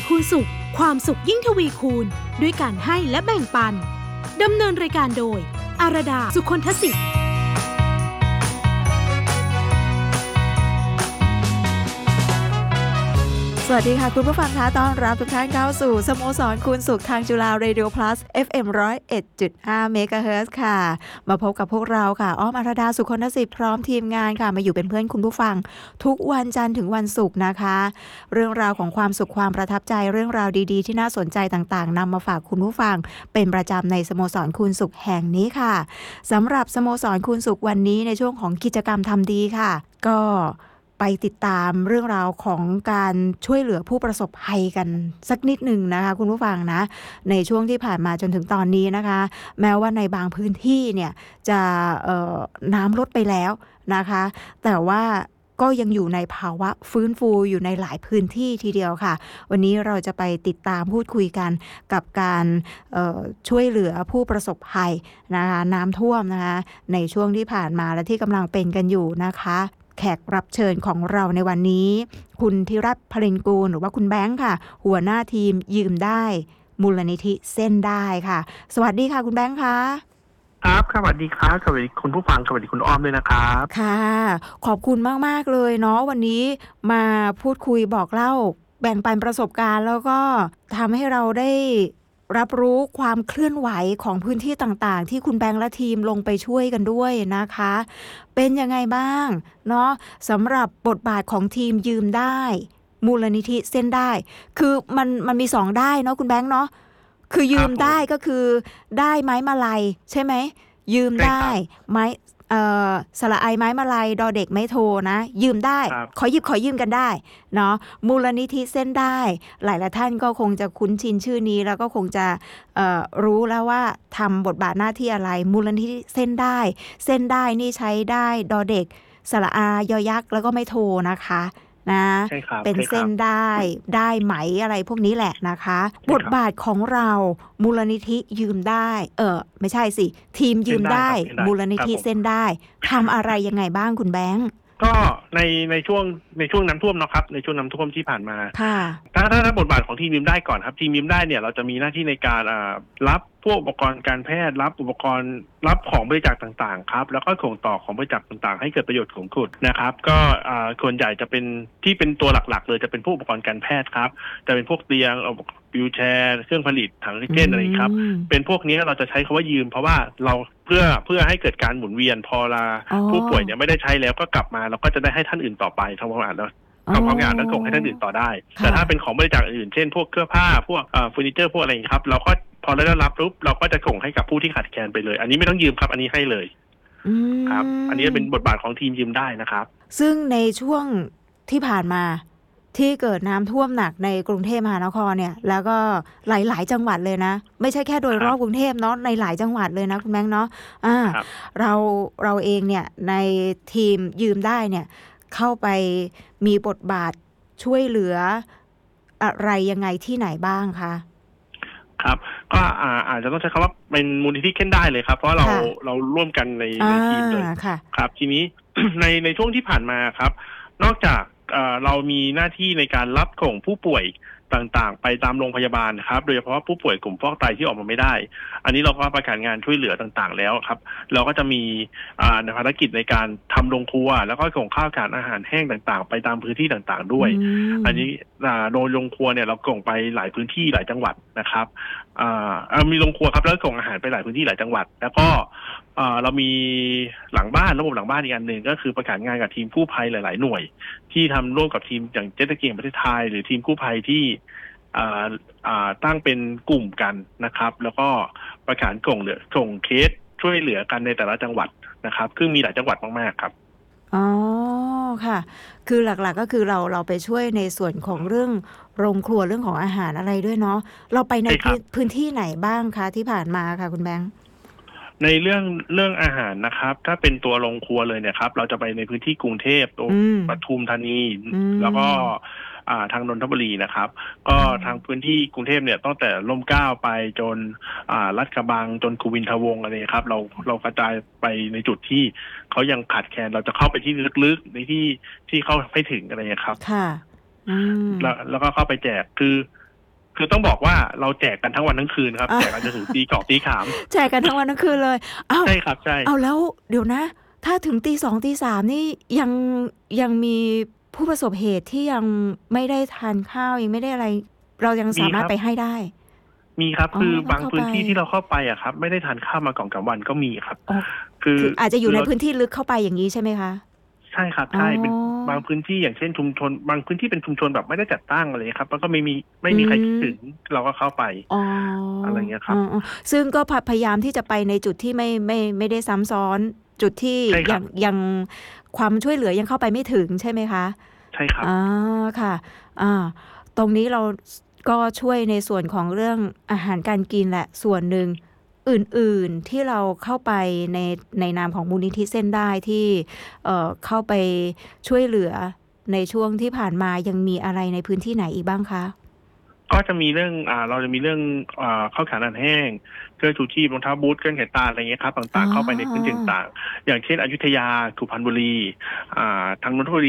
คูณสุขความสุขยิ่งทวีคูณด้วยการให้และแบ่งปันดำเนินรายการโดยอารดาสุคนทศิษย์สวัสดีค่ะคุณผู้ฟังคะต้อนรับทุกท่านเข้าสู่สโมสรคูณสุขทางจุฬาเรดิโอพลัส FM 101.5 เมกะเฮิรตซ์ค่ะมาพบกับพวกเราค่ะอ้อมอรดาสุคนทศิษย์พร้อมทีมงานค่ะมาอยู่เป็นเพื่อนคุณผู้ฟังทุกวันจันทร์ถึงวันศุกร์นะคะเรื่องราวของความสุขความประทับใจเรื่องราวดีๆที่น่าสนใจต่างๆนำมาฝากคุณผู้ฟังเป็นประจำในสโมสรคูณสุขแห่งนี้ค่ะสำหรับสโมสรคูณสุขวันนี้ในช่วงของกิจกรรมทำดีค่ะก็ไปติดตามเรื่องราวของการช่วยเหลือผู้ประสบภัยกันสักนิดหนึ่งนะคะคุณผู้ฟังนะในช่วงที่ผ่านมาจนถึงตอนนี้นะคะแม้ว่าในบางพื้นที่เนี่ยจะน้ำลดไปแล้วนะคะแต่ว่าก็ยังอยู่ในภาวะฟื้นฟูอยู่ในหลายพื้นที่ทีเดียวค่ะวันนี้เราจะไปติดตามพูดคุยกันกับการช่วยเหลือผู้ประสบภัยนะคะน้ำท่วมนะคะในช่วงที่ผ่านมาและที่กำลังเป็นกันอยู่นะคะแขกรับเชิญของเราในวันนี้คุณธิรัตน์พลินกูลหรือว่าคุณแบงค์ค่ะหัวหน้าทีมยืมได้มูลนิธิเส้นได้ค่ะสวัสดีค่ะคุณแบงค์ค่ะครับสวัสดีครับสวัสดีคุณผู้ฟังสวัสดีคุณอ้อมด้วยนะครับค่ะขอบคุณมากๆเลยเนาะวันนี้มาพูดคุยบอกเล่าแบ่งปันประสบการณ์แล้วก็ทำให้เราได้รับรู้ความเคลื่อนไหวของพื้นที่ต่างๆที่คุณแบงค์และทีมลงไปช่วยกันด้วยนะคะเป็นยังไงบ้างเนาะสำหรับบทบาทของทีมยืมได้มูลนิธิเส้นได้คือมันมี2ได้เนาะคุณแบงค์เนาะคือยืมได้ก็คือได้ไม้มาลัยใช่ไหมยืมได้ไม้สระไอไม้มาลัยดอเด็กไม่โทนะยืมได้ขอยืมกันได้เนาะมูลนิธิเส้นได้หลายๆท่านก็คงจะคุ้นชินชื่อนี้แล้วก็คงจะรู้แล้วว่าทำบทบาทหน้าที่อะไรมูลนิธิเส้นได้นี่ใช้ได้ดอเด็กสระอายอยักษ์แล้วก็ไม่โทนะคะนะเป็นเส้นได้ไหมอะไรพวกนี้แหละนะคะบทบาทของเรามูลนิธิยืมได้ไม่ใช่สิทีมยืมได้มูลนิธิเส้นได้ทำอะไรยังไงบ้างคุณแบงค์ก็ในช่วงน้ำท่วมนะครับในช่วงน้ำท่วมที่ผ่านมาถ้าบทบาทของทีมยืมได้ก่อนครับทีมยืมได้เนี่ยเราจะมีหน้าที่ในการรับพวกอุปกรณ์การแพทย์รับอุปกรณ์รับของบริจาคต่างๆครับแล้วก็ส่งต่อของบริจาคต่างๆให้เกิดประโยชน์สูงสุดนะครับก็ส่วนใหญ่จะเป็นที่เป็นตัวหลักๆเลยจะเป็นพวกอุปกรณ์การแพทย์ครับจะเป็นพวกเตียงวีลแชร์เครื่องผลิตถังออกซิเจนอะไรครับเป็นพวกนี้เราจะใช้คำว่ายืมเพราะว่าเราเพื่อให้เกิดการหมุนเวียนพอผู้ป่วยเนี่ยไม่ได้ใช้แล้วก็กลับมาเราก็จะได้ให้ท่านอื่นต่อไปทำความสะอาดแล้วทำความสะอาดแล้วส่งให้ท่านอื่นต่อได้แต่ถ้าเป็นของบริจาคอื่นเช่นพวกเสื้อผ้าพวกเฟอร์นิเจอร์พวกอะไรครับเราก็พอได้รับปุ๊บเราก็จะส่งให้กับผู้ที่ขาดแคลนไปเลยอันนี้ไม่ต้องยืมครับอันนี้ให้เลยครับอันนี้เป็นบทบาทของทีมยืมได้นะครับซึ่งในช่วงที่ผ่านมาที่เกิดน้ำท่วมหนักในกรุงเทพมหานครเนี่ยแล้วก็หลายๆจังหวัดเลยนะไม่ใช่แค่โดยรอบกรุงเทพเนาะในหลายจังหวัดเลยนะคุณแบงค์เนาะเราเองเนี่ยในทีมยืมได้เนี่ยเข้าไปมีบทบาทช่วยเหลืออะไรยังไงที่ไหนบ้างคะครับก็อาจจะต้องใช้คำว่าเป็นมูลนิธิเส้นได้เลยครับเพราะเราร่วมกันในทีมเลยครับทีนี้ ในช่วงที่ผ่านมาครับนอกจากเรามีหน้าที่ในการรับส่งผู้ป่วยต่างๆไปตามโรงพยาบาลครับโดยเฉพาะผู้ป่วยกลุ่มฟอกไตที่ออกมาไม่ได้อันนี้เราก็ประกาศงานช่วยเหลือต่างๆแล้วครับเราก็จะมีภารกิจในการทำโรงครัวแล้วก็ส่งข้าวสารอาหารแห้งต่างๆไปตามพื้นที่ต่างๆด้วยอันนี้โดยโรงครัวเนี่ยเราส่งไปหลายพื้นที่หลายจังหวัดนะครับมีโรงครัวครับแล้วส่งอาหารไปหลายพื้นที่หลายจังหวัดแล้วก็เรามีหลังบ้านระบบหลังบ้านอีกอันหนึ่งก็คือประสานงานกับทีมกู้ภัยหลายๆหน่วยที่ทำร่วมกับทีมอย่างเจ็ตสกีแห่งประเทศไทยหรือทีมกู้ภัยที่ตั้งเป็นกลุ่มกันนะครับแล้วก็ประสานส่งเคสช่วยเหลือกันในแต่ละจังหวัดนะครับซึ่งมีหลายจังหวัดมากๆครับอ๋อค่ะคือหลักๆก็คือเราไปช่วยในส่วนของเรื่องโรงครัวเรื่องของอาหารอะไรด้วยเนาะเราไปในพื้นที่ไหนบ้างคะที่ผ่านมาค่ะคุณแบงค์ในเรื่องอาหารนะครับถ้าเป็นตัวโรงครัวเลยเนี่ยครับเราจะไปในพื้นที่กรุงเทพปทุมธานีแล้วก็ทางนนทบุรีนะครับก็ทางพื้นที่กรุงเทพเนี่ยตั้งแต่ร่มเกล้าไปจนลาดกระบังจนกุวินทวงศ์อะไรครับเรากระจายไปในจุดที่เขายังขาดแคลนเราจะเข้าไปที่ลึกๆในที่เข้าไม่ถึงอะไรครับค่ะแล้วก็เข้าไปแจกคือคือต้องบอกว่าเราแจกกันทั้งวันทั้งคืนครับแจกกันจนถึงตีกอกตีขามแจกกันทั้งวันทั้งคืนเลยใช่ครับใช่เอาแล้วเดี๋ยวนะถ้าถึงตี 2 ตี 3นี่ยังมีผู้ประสบเหตุที่ยังไม่ได้ทานข้าวยังไม่ได้อะไรเรายังสามารถไปให้ได้มีครับคือบางพื้นที่ที่เราเข้าไปอะครับไม่ได้ทานข้าวมาก่อนกับวันก็มีครับคืออาจจะอยู่ในพื้นที่ลึกเข้าไปอย่างนี้ใช่ไหมคะใช่ครับใช่เป็นบางพื้นที่อย่างเช่นชุมชนบางพื้นที่เป็นชุมชนแบบไม่ได้จัดตั้งอะไรครับแล้วก็ไม่มีใครคิดถึงเราก็เข้าไปอะไรเงี้ยครับซึ่งก็พยายามที่จะไปในจุดที่ไม่ได้ซ้ำซ้อนจุดที่ยังความช่วยเหลือยังเข้าไปไม่ถึงใช่ไหมคะใช่ครับค่ะตรงนี้เราก็ช่วยในส่วนของเรื่องอาหารการกินแหละส่วนหนึ่งอื่นๆที่เราเข้าไปในนามของมูลนิธิเส้นได้ที่เข้าไปช่วยเหลือในช่วงที่ผ่านมายังมีอะไรในพื้นที่ไหนอีกบ้างคะก็จะมีเรื่องเราจะมีเรื่องข้าวสารอาหารแห้งเครื่องชูชีพรองเท้าบูทเครื่องเขียนตาอะไรเงี้ยครับต่างๆเข้าไปในพื้นที่ต่างๆอย่างเช่นอยุธยาสุพรรณบุรีทางนนทบุรี